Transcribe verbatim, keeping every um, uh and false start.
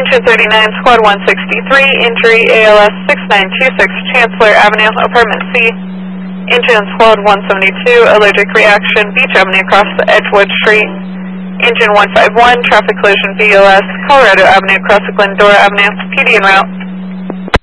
Engine thirty-nine, Squad one sixty-three, injury A L S six nine two six, Chancellor Avenue, Apartment C. Engine Squad one seventy-two, allergic reaction, Beach Avenue across the Edgewood Street. Engine one five one, traffic collision B L S, Colorado Avenue across the Glendora Avenue, P D en route.